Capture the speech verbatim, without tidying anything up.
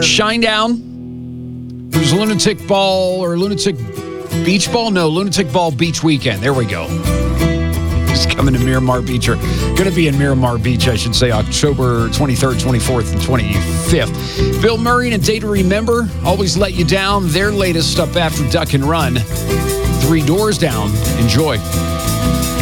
Shinedown. There's Lunatic Ball or Lunatic Beach Ball? No, Lunatic Ball Beach Weekend. There we go. It's coming to Miramar Beach, or going to be in Miramar Beach, I should say, October twenty-third, twenty-fourth, and twenty-fifth. Bill Murray and A Day to Remember, Always Let You Down. Their latest up after Duck and Run. Three Doors Down. Enjoy.